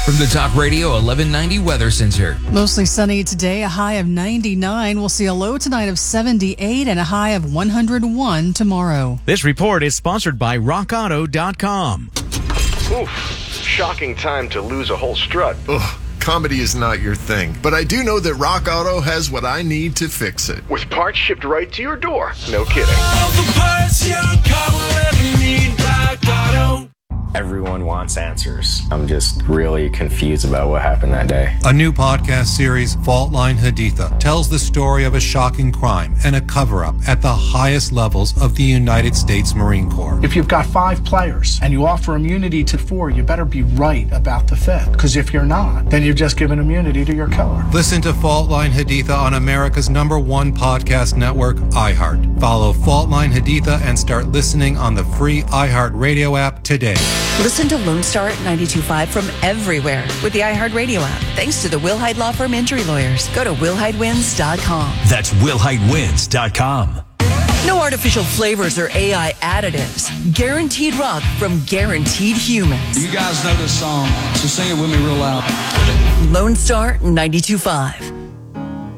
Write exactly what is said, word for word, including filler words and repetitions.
From the Talk Radio eleven ninety Weather Center. Mostly sunny today, a high of ninety-nine. We'll see a low tonight of seventy-eight and a high of one hundred one tomorrow. This report is sponsored by rock auto dot com. Oof, shocking time to lose a whole strut. Ugh. Comedy is not your thing, but I do know that Rock Auto has what I need to fix it. With parts shipped right to your door. No kidding. All the parts your car will ever need, Rock Auto. Everyone wants answers. I'm just really confused about what happened that day. A new podcast series, Fault Line Haditha, tells the story of a shocking crime and a cover-up at the highest levels of the United States Marine Corps. If you've got five players and you offer immunity to four, you better be right about the fifth. Because if you're not, then you've just given immunity to your killer. Listen to Fault Line Haditha on America's number one podcast network, iHeart. Follow Fault Line Haditha and start listening on the free iHeart Radio app today. Listen to Lone Star ninety-two point five from everywhere with the iHeartRadio app. Thanks to the Will Hyde Law Firm Injury Lawyers. Go to will hyde wins dot com. That's will hyde wins dot com. No artificial flavors or A I additives. Guaranteed rock from Guaranteed Humans. You guys know this song, so sing it with me real loud. Lone Star ninety-two point five.